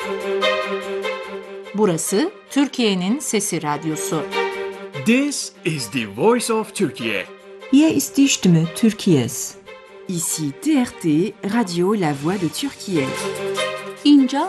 Burası Türkiye'nin Sesi Radyosu. This is the voice of Turkey. Hier ist die Stimme Türkiye's. Ici TRT, Radio La Voix de Türkiye. İnca